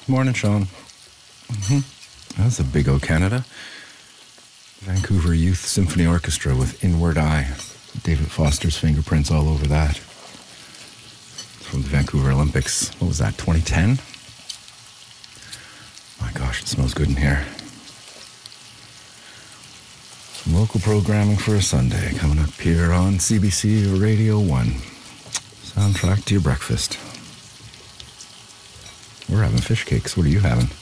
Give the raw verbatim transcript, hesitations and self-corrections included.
Morning, Sean. Mm-hmm. That's a big O Canada. Vancouver Youth Symphony Orchestra with Inward Eye. David Foster's fingerprints all over that. From the Vancouver Olympics. What was that, twenty ten? My gosh, it smells good in here. Some local programming for a Sunday coming up here on C B C Radio one. Soundtrack to your breakfast. We're having fish cakes. What are you having?